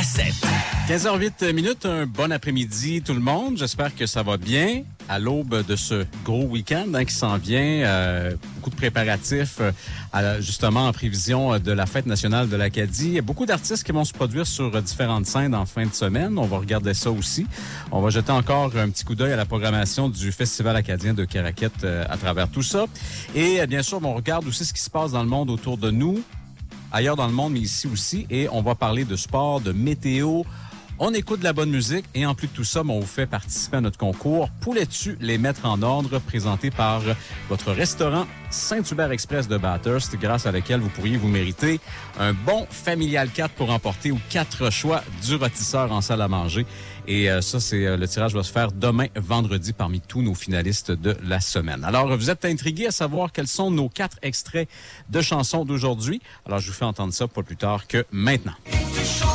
15h08, un bon après-midi tout le monde. J'espère que ça va bien à l'aube de ce gros week-end qui s'en vient. Beaucoup de préparatifs justement en prévision de la Fête nationale de l'Acadie. Il y a beaucoup d'artistes qui vont se produire sur différentes scènes en fin de semaine. On va regarder ça aussi. On va jeter encore un petit coup d'œil à la programmation du Festival acadien de Caraquette à travers tout ça. Et bien sûr, on regarde aussi ce qui se passe dans le monde autour de nous, ailleurs dans le monde, mais ici aussi. Et on va parler de sport, de météo. On écoute de la bonne musique et en plus de tout ça, on vous fait participer à notre concours Poulais-tu les mettre en ordre, présenté par votre restaurant Saint-Hubert Express de Bathurst, grâce à lequel vous pourriez vous mériter un bon familial 4 pour emporter ou 4 choix du rôtisseur en salle à manger. Et ça, le tirage va se faire demain, vendredi, parmi tous nos finalistes de la semaine. Alors, vous êtes intrigués à savoir quels sont nos 4 extraits de chansons d'aujourd'hui. Alors, je vous fais entendre ça pas plus tard que maintenant.